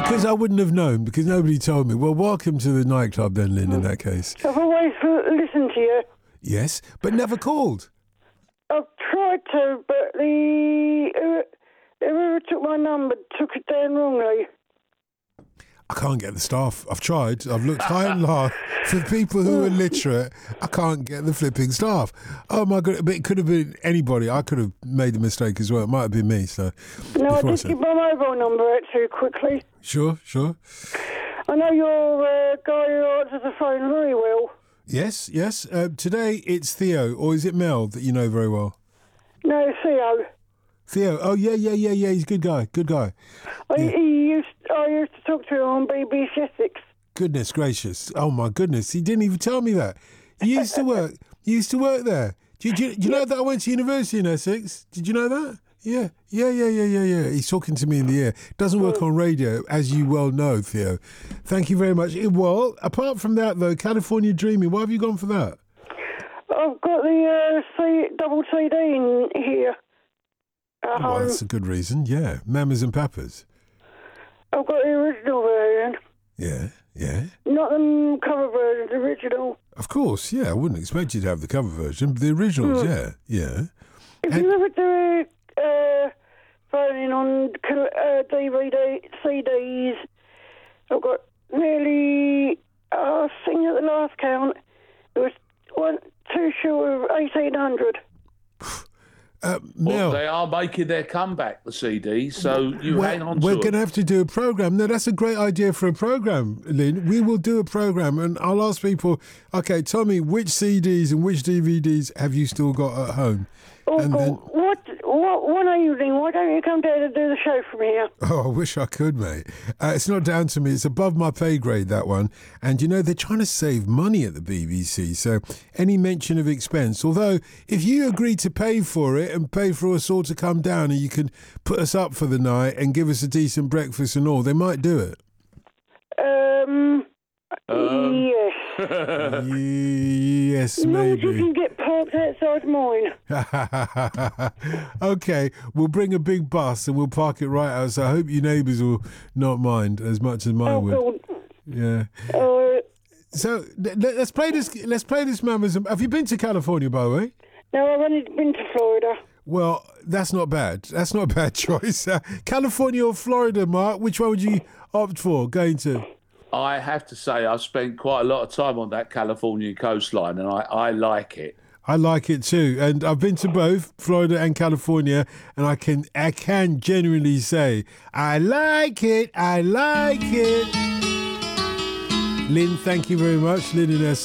Because I wouldn't have known, because nobody told me. Well, welcome to the nightclub then, Lynn, in that case. I've always listened to you. Yes, but never called. I've tried to, but whoever took my number took it down wrongly. I can't get the staff. I've tried. I've looked high and low for people who are literate. I can't get the flipping staff. Oh my God! But it could have been anybody. I could have made a mistake as well. It might have been me. So no, I did give my mobile number out too quickly. Sure. I know you're a guy who answers the phone very well. Yes. Today it's Theo, or is it Mel that you know very well? No, Theo. Theo. Oh yeah. He's a good guy. I used to talk to him on BBC Essex. Goodness gracious! Oh my goodness! He didn't even tell me that. He used to work. There. Do you know that I went to university in Essex? Did you know that? Yeah. He's talking to me in the ear. Doesn't work on radio, as you well know, Theo. Thank you very much. Well, apart from that, though, California Dreaming, why have you gone for that? I've got the double CD in here. Well, that's a good reason, yeah. Mamas and Papas. I've got the original version. Yeah. Not the cover version, the original. Of course, yeah. I wouldn't expect you to have the cover version, but the originals, yeah. If you ever do phoning on DVD, CDs, I've got nearly, I think at the last count, it was too short of 1,800. Well, they are making their comeback, the CDs, so hang on to We're it. going to have to do a programme. No, that's a great idea for a programme, Lynn. We will do a programme, and I'll ask people, okay, tell me which CDs and which DVDs have you still got at home? What one evening, why don't you come down and do the show from here? Oh, I wish I could, mate. It's not down to me. It's above my pay grade, that one. And, they're trying to save money at the BBC, so any mention of expense, although if you agree to pay for it and pay for us all to come down and you can put us up for the night and give us a decent breakfast and all, they might do it. Yes. Yes, as long as maybe. you can get parked outside mine. Okay, we'll bring a big bus and we'll park it right outside. I hope your neighbours will not mind as much as mine would. God. Yeah. So let's play this. Let's play this, Mamas. Have you been to California, by the way? No, I've only been to Florida. Well, that's not bad. That's not a bad choice. California or Florida, Mark? Which one would you opt for going to? I have to say I've spent quite a lot of time on that California coastline, and I like it. I like it too, and I've been to both Florida and California, and I can genuinely say I like it. Lynn, thank you very much. Lynn in Essex.